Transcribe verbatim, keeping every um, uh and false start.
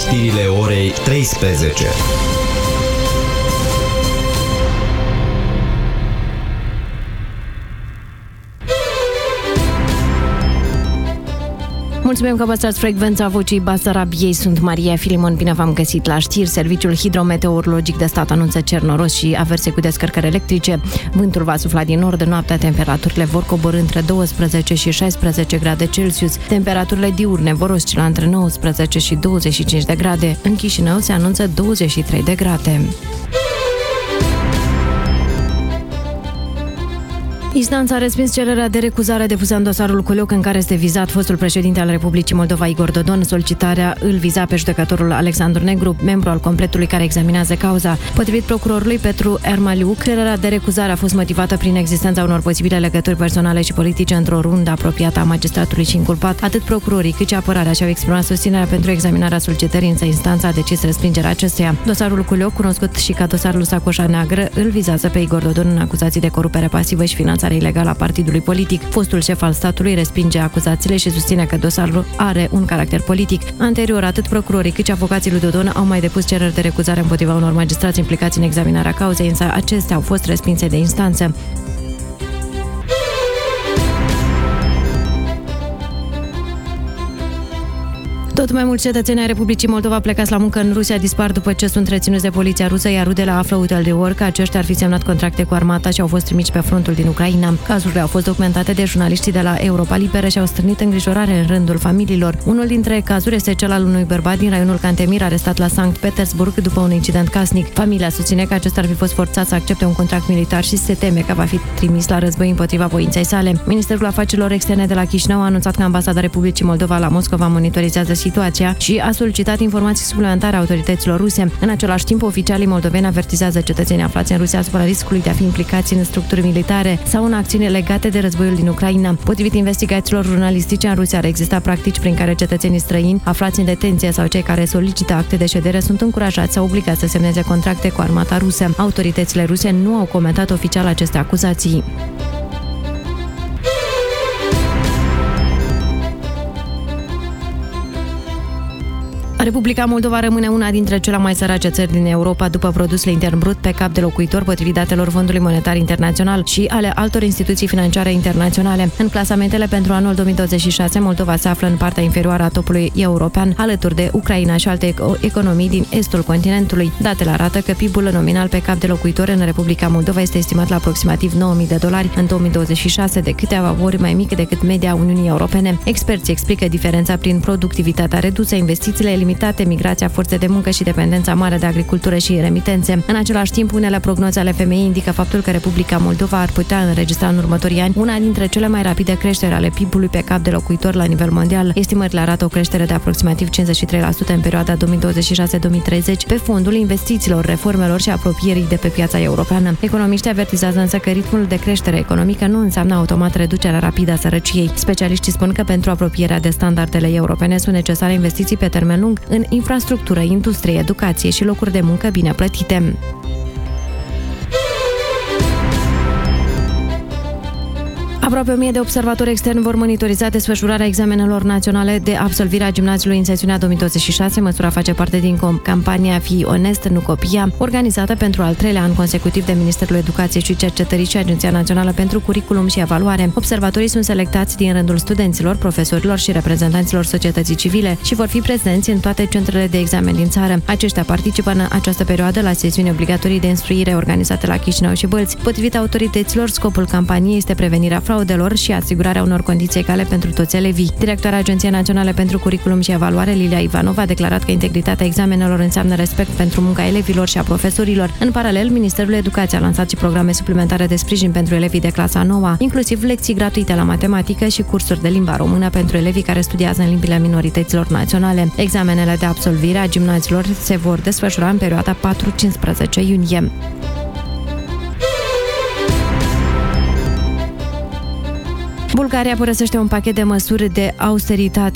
știrile orei treisprezece. Mulțumim că păstrați frecvența Vocii Basarabiei. Sunt Maria Filimon, bine v-am găsit la știri. Serviciul hidrometeorologic de stat anunță cer noros și averse cu descărcări electrice. Vântul va sufla din nord, noaptea temperaturile vor coborî între douăsprezece și șaisprezece grade Celsius. Temperaturile diurne vor oscila între nouăsprezece și douăzeci și cinci de grade. În Chișinău se anunță douăzeci și trei de grade. Instanța a respins cererea de recuzare depusă în dosarul Culioc, în care este vizat fostul președinte al Republicii Moldova, Igor Dodon. Solicitarea îl viza pe judecătorul Alexandru Negru, membru al completului care examinează cauza. Potrivit procurorului Petru Ermaliuc, cererea de recuzare a fost motivată prin existența unor posibile legături personale și politice într-o rundă apropiată a magistratului și inculpat. Atât procurorii cât și apărarea și-au exprimat susținerea pentru examinarea solicitării, însă instanța a decis respingerea acesteia. Dosarul Culioc, cunoscut și ca dosarul Sacoșa Neagră, îl vizează pe Igor Dodon în acuzații de corupere pasivă și finanțare ilegală a partidului politic. Fostul șef al statului respinge acuzațiile și susține că dosarul are un caracter politic. Anterior, atât procurorii cât și avocații lui Dodon au mai depus cereri de recuzare împotriva unor magistrați implicați în examinarea cauzei, însă acestea au fost respinse de instanță. Tot mai mulți cetățeni ai Republicii Moldova plecați la muncă în Rusia dispar după ce sunt reținuți de poliția rusă, iar rudele află ulterior că aceștia ar fi semnat contracte cu armata și au fost trimiși pe frontul din Ucraina. Cazurile au fost documentate de jurnaliștii de la Europa Liberă și au strânit îngrijorare în rândul familiilor. Unul dintre cazuri este cel al unui bărbat din raionul Cantemir, arestat la Sankt Petersburg după un incident casnic. Familia susține că acesta ar fi fost forțat să accepte un contract militar și se teme că va fi trimis la război împotriva voinței sale. Ministerul Afacerilor Externe de la Chișinău a anunțat că Ambasada Republicii Moldova la Moscova monitorizează situația și a solicitat informații suplimentare autorităților ruse. În același timp, oficialii moldoveni avertizează cetățenii aflați în Rusia asupra riscului de a fi implicați în structuri militare sau în acțiuni legate de războiul din Ucraina. Potrivit investigațiilor jurnalistice, în Rusia ar exista practici prin care cetățenii străini aflați în detenție sau cei care solicită acte de ședere sunt încurajați sau obligați să semneze contracte cu armata rusă. Autoritățile ruse nu au comentat oficial aceste acuzații. Republica Moldova rămâne una dintre cele mai sărace țări din Europa după produsul intern brut pe cap de locuitor, potrivit datelor Fondului Monetar Internațional și ale altor instituții financiare internaționale. În clasamentele pentru anul două mii douăzeci și șase, Moldova se află în partea inferioară a topului european, alături de Ucraina și alte economii din estul continentului. Datele arată că P I B-ul nominal pe cap de locuitor în Republica Moldova este estimat la aproximativ nouă mii de dolari în două mii douăzeci și șase, de câteva ori mai mic decât media Uniunii Europene. Experții explică diferența prin productivitatea redusă, investițiile limitate, migrația forței de muncă și dependența mare de agricultură și remitențe. În același timp, unele prognoze ale F M I indică faptul că Republica Moldova ar putea înregistra în următorii ani una dintre cele mai rapide creșteri ale P I B-ului pe cap de locuitor la nivel mondial. Estimările arată o creștere de aproximativ cincizeci și trei la sută în perioada două mii douăzeci și șase două mii treizeci pe fondul investițiilor, reformelor și apropierii de pe piața europeană. Economiștii avertizează însă că ritmul de creștere economică nu înseamnă automat reducerea rapidă a sărăciei. Specialiștii spun că pentru apropierea de standardele europene sunt necesare investiții pe termen lung în infrastructură, industrie, educație și locuri de muncă bine plătite. Aproape o mie de observatori externi vor monitoriza desfășurarea examenelor naționale de absolvire a gimnaziului în sesiunea două mii douăzeci și șase. Măsura face parte din campania Fii onest, nu copia, organizată pentru al treilea an consecutiv de Ministerul Educației și Cercetării și Agenția Națională pentru Curriculum și Evaluare. Observatorii sunt selectați din rândul studenților, profesorilor și reprezentanților societății civile și vor fi prezenți în toate centrele de examen din țară. Aceștia participă în această perioadă la sesiuni obligatorii de instruire organizate la Chișinău și Bălți. Potrivit autorităților, scopul campaniei este prevenirea fraudelor și asigurarea unor condiții egale pentru toți elevii. Directoarea Agenției Naționale pentru Curriculum și Evaluare, Lilia Ivanova, a declarat că integritatea examenelor înseamnă respect pentru munca elevilor și a profesorilor. În paralel, Ministerul Educației a lansat și programe suplimentare de sprijin pentru elevii de clasa a noua, inclusiv lecții gratuite la matematică și cursuri de limba română pentru elevii care studiază în limbile minorităților naționale. Examenele de absolvire a gimnaziilor se vor desfășura în perioada patru cincisprezece iunie. Bulgaria părăsește un pachet de măsuri de austeritate